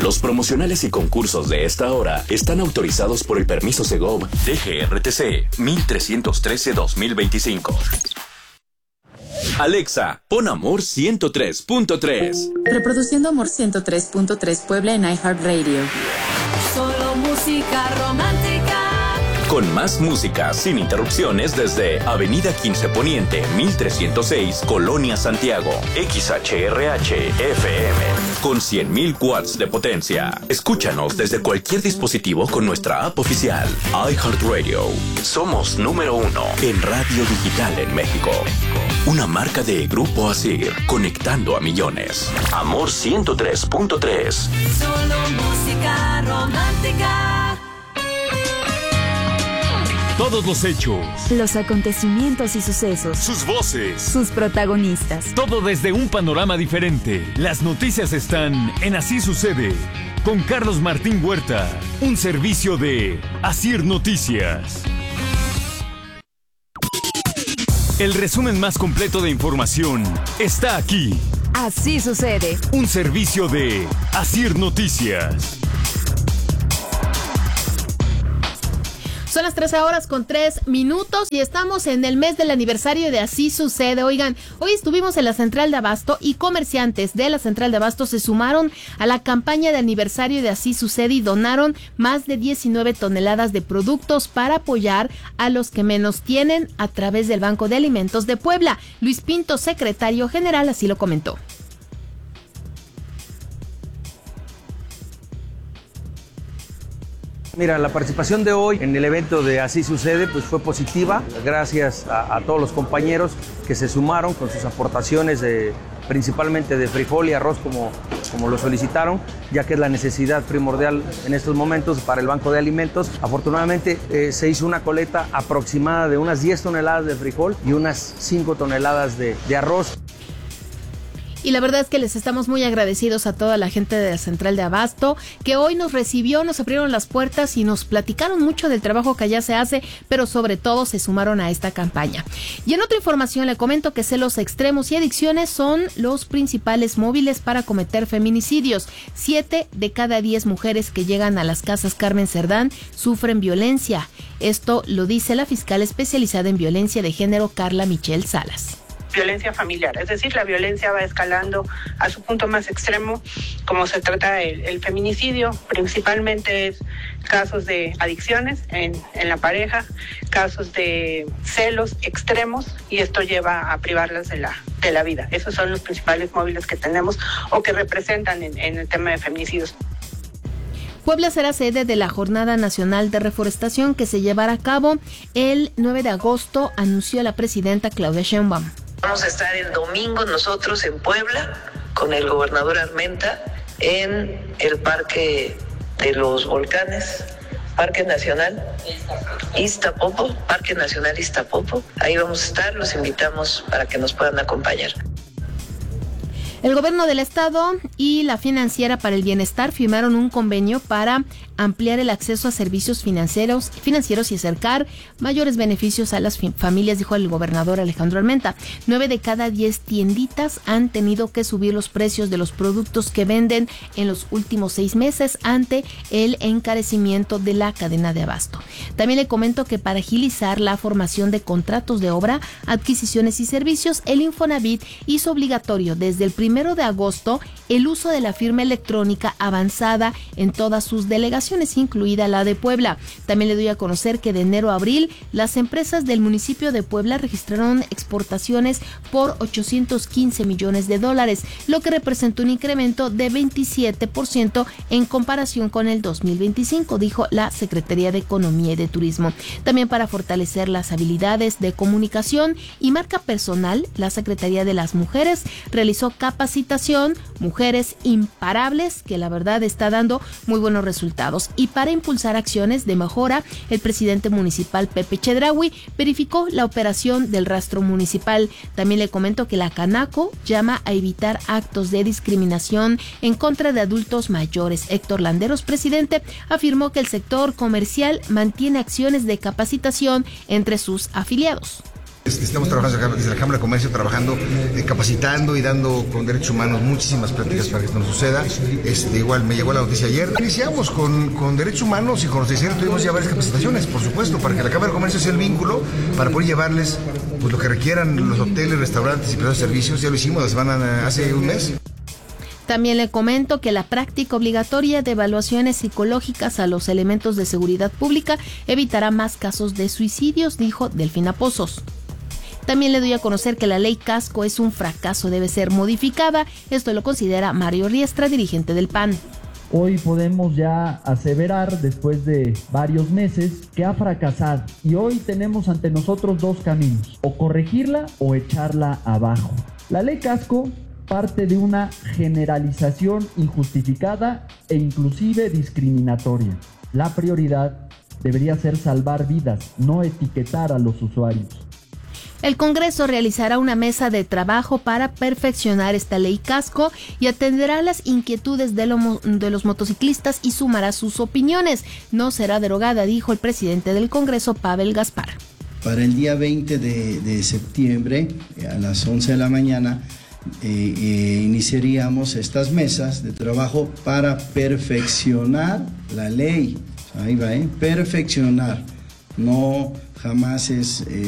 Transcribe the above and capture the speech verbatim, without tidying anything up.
Los promocionales y concursos de esta hora están autorizados por el permiso Segov D G R T C mil trescientos trece guión dos mil veinticinco. Alexa, pon Amor ciento tres punto tres. Reproduciendo Amor ciento tres punto tres Puebla en iHeartRadio. Solo música romántica. Con más música sin interrupciones desde Avenida quince Poniente, mil trescientos seis, Colonia Santiago. X H R H F M. Con cien mil watts de potencia. Escúchanos desde cualquier dispositivo con nuestra app oficial. iHeartRadio. Somos número uno en radio digital en México. Una marca de Grupo Asir, conectando a millones. Amor ciento tres punto tres. Solo música romántica. Todos los hechos, los acontecimientos y sucesos, sus voces, sus protagonistas. Todo desde un panorama diferente. Las noticias están en Así Sucede, con Carlos Martín Huerta, un servicio de Asir Noticias. El resumen más completo de información está aquí. Así Sucede, un servicio de Asir Noticias. Son las trece horas con tres minutos y estamos en el mes del aniversario de Así Sucede. Oigan, hoy estuvimos en la Central de Abasto y comerciantes de la Central de Abasto se sumaron a la campaña de aniversario de Así Sucede y donaron más de diecinueve toneladas de productos para apoyar a los que menos tienen a través del Banco de Alimentos de Puebla. Luis Pinto, secretario general, así lo comentó. Mira, la participación de hoy en el evento de Así Sucede pues fue positiva, gracias a, a todos los compañeros que se sumaron con sus aportaciones de, principalmente de frijol y arroz como, como lo solicitaron, ya que es la necesidad primordial en estos momentos para el Banco de Alimentos. Afortunadamente eh, se hizo una coleta aproximada de unas diez toneladas de frijol y unas cinco toneladas de, de arroz. Y la verdad es que les estamos muy agradecidos a toda la gente de la Central de Abasto, que hoy nos recibió, nos abrieron las puertas y nos platicaron mucho del trabajo que allá se hace, pero sobre todo se sumaron a esta campaña. Y en otra información le comento que celos extremos y adicciones son los principales móviles para cometer feminicidios. Siete de cada diez mujeres que llegan a las casas Carmen Cerdán sufren violencia. Esto lo dice la fiscal especializada en violencia de género, Carla Michelle Salas. Violencia familiar, es decir, la violencia va escalando a su punto más extremo, como se trata el, el feminicidio, principalmente es casos de adicciones en, en la pareja, casos de celos extremos, y esto lleva a privarlas de la, de la vida. Esos son los principales móviles que tenemos o que representan en, en el tema de feminicidios. Puebla será sede de la Jornada Nacional de Reforestación que se llevará a cabo el nueve de agosto, anunció la presidenta Claudia Sheinbaum. Vamos a estar el domingo nosotros en Puebla con el gobernador Armenta en el Parque de los Volcanes, Parque Nacional Iztapopo, Parque Nacional Iztapopo. Ahí vamos a estar, los invitamos para que nos puedan acompañar. El gobierno del estado y la Financiera para el Bienestar firmaron un convenio para ampliar el acceso a servicios financieros, financieros y acercar mayores beneficios a las familias, dijo el gobernador Alejandro Armenta. Nueve de cada diez tienditas han tenido que subir los precios de los productos que venden en los últimos seis meses ante el encarecimiento de la cadena de abasto. También le comento que para agilizar la formación de contratos de obra, adquisiciones y servicios, el Infonavit hizo obligatorio desde el primero de agosto el uso de la firma electrónica avanzada en todas sus delegaciones, incluida la de Puebla. También le doy a conocer que de enero a abril las empresas del municipio de Puebla registraron exportaciones por ochocientos quince millones de dólares, lo que representa un incremento de veintisiete por ciento en comparación con el dos mil veinticinco, dijo la Secretaría de Economía y de Turismo. También para fortalecer las habilidades de comunicación y marca personal, la Secretaría de las Mujeres realizó capacitación Mujeres Imparables, que la verdad está dando muy buenos resultados. Y para impulsar acciones de mejora, el presidente municipal Pepe Chedraui verificó la operación del rastro municipal. También le comento que la Canaco llama a evitar actos de discriminación en contra de adultos mayores. Héctor Landeros, presidente, afirmó que el sector comercial mantiene acciones de capacitación entre sus afiliados. Estamos trabajando desde la Cámara de Comercio, trabajando, eh, capacitando y dando con derechos humanos muchísimas pláticas para que esto no suceda. Este, igual me llegó la noticia ayer. Iniciamos con, con derechos humanos y con los terceros tuvimos ya varias capacitaciones, por supuesto, para que la Cámara de Comercio sea el vínculo para poder llevarles pues, lo que requieran los hoteles, restaurantes y prestadores de servicios. Ya lo hicimos la semana, hace un mes. También le comento que la práctica obligatoria de evaluaciones psicológicas a los elementos de seguridad pública evitará más casos de suicidios, dijo Delfina Pozos. También le doy a conocer que la ley Casco es un fracaso, debe ser modificada. Esto lo considera Mario Riestra, dirigente del P A N. Hoy podemos ya aseverar, después de varios meses, que ha fracasado. Y hoy tenemos ante nosotros dos caminos, o corregirla o echarla abajo. La ley Casco parte de una generalización injustificada e inclusive discriminatoria. La prioridad debería ser salvar vidas, no etiquetar a los usuarios. El Congreso realizará una mesa de trabajo para perfeccionar esta ley Casco y atenderá las inquietudes de, lo, de los motociclistas y sumará sus opiniones. No será derogada, dijo el presidente del Congreso, Pavel Gaspar. Para el día veinte de, de septiembre, a las once de la mañana, eh, eh, iniciaríamos estas mesas de trabajo para perfeccionar la ley. Ahí va, ¿eh? Perfeccionar. No, jamás es... Eh,